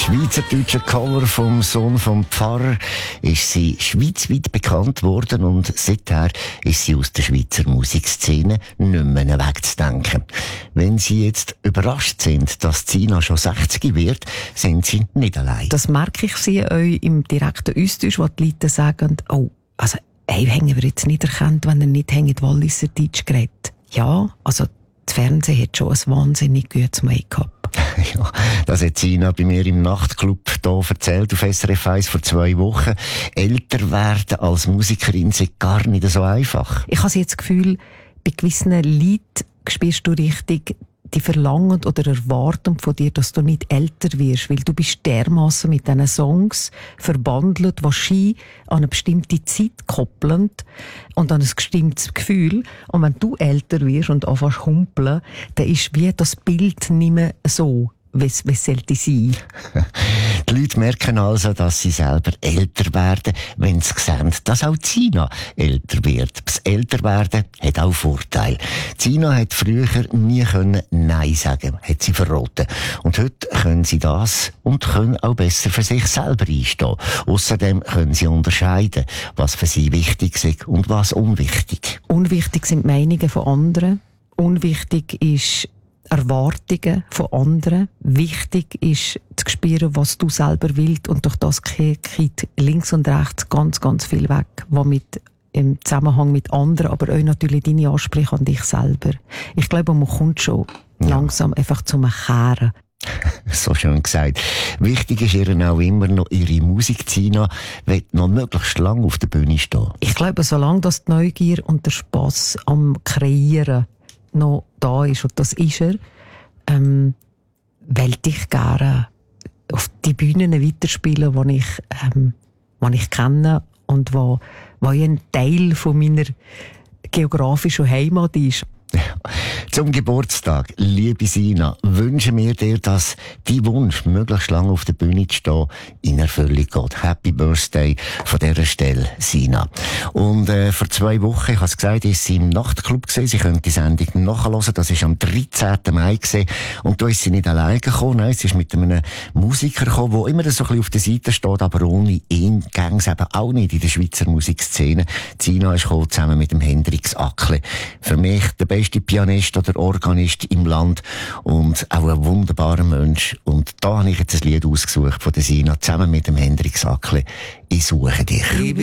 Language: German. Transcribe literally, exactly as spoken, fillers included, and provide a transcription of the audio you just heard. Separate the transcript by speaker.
Speaker 1: schweizerdeutscher Cover vom Sohn vom Pfarrer ist sie schweizweit bekannt worden und seither ist sie aus der Schweizer Musikszene nicht mehr wegzudenken. Wenn Sie jetzt überrascht sind, dass Zina schon sechzig wird, sind Sie nicht allein.
Speaker 2: Das merke ich sie euch im direkten Austausch, wo die Leute sagen, oh, also, ey, haben wir jetzt nicht erkannt, wenn er nicht Walliserdeutsch geredet. Ja, also, das Fernsehen hat schon ein wahnsinnig gutes Make-up.
Speaker 1: Ja, das hat Zina bei mir im Nachtclub hier erzählt auf S R F eins vor zwei Wochen. Älter werden als Musikerin ist gar nicht so einfach.
Speaker 2: Ich habe jetzt das Gefühl, bei gewissen Leuten spürst du richtig, die verlangen oder erwarten von dir, dass du nicht älter wirst, weil du bist dermassen mit diesen Songs verbandelt, die Ski an eine bestimmte Zeit koppeln und an ein bestimmtes Gefühl. Und wenn du älter wirst und anfängst zu humpeln, dann ist wie das Bild nicht mehr so, wie es sollte sein.
Speaker 1: Die Leute merken also, dass sie selber älter werden, wenn sie sehen, dass auch Zina älter wird. Das Älterwerden hat auch Vorteile. Zina hat früher nie können Nein sagen, hat sie verraten. Und heute können sie das und können auch besser für sich selber einstehen. Außerdem können sie unterscheiden, was für sie wichtig ist und was unwichtig.
Speaker 2: Unwichtig sind die Meinungen von anderen. Unwichtig ist Erwartungen von anderen. Wichtig ist zu spüren, was du selber willst, und durch das geht links und rechts ganz, ganz viel weg, was mit im Zusammenhang mit anderen, aber auch natürlich deine Ansprüche an dich selber. Ich glaube, man kommt schon ja. langsam einfach zum Kehren.
Speaker 1: So schön gesagt. Wichtig ist ihr auch immer noch ihre Musik. Zina will noch möglichst lange auf der Bühne stehen.
Speaker 2: Ich glaube, solange das die Neugier und der Spass am Kreieren noch da ist, und das ist er, ähm, wollte ich gerne auf die Bühnen weiterspielen, die ich, ähm, die ich kenne und wo, wo ein Teil von meiner geografischen Heimat ist.
Speaker 1: Zum Geburtstag, liebe Zina, wünschen wir dir, dass dein Wunsch, möglichst lange auf der Bühne zu stehen, in Erfüllung geht. Happy Birthday von dieser Stelle, Zina. Und äh, vor zwei Wochen, ich habe es gesagt, ist sie im Nachtclub gewesen. Sie können die Sendung nachhören. Das war am dreizehnten Mai gewesen. Und da ist sie nicht alleine gekommen. Nein, sie ist mit einem Musiker gekommen, der immer so ein bisschen auf der Seite steht, aber ohne ihn ging es eben auch nicht in der Schweizer Musikszene. Zina ist gekommen, zusammen mit dem Hendrix Ackle. Für mich der beste Pianist oder Organist im Land und auch ein wunderbarer Mensch. Und da habe ich jetzt ein Lied ausgesucht von der Zina zusammen mit dem Hendrix Ackle. Ich suche dich.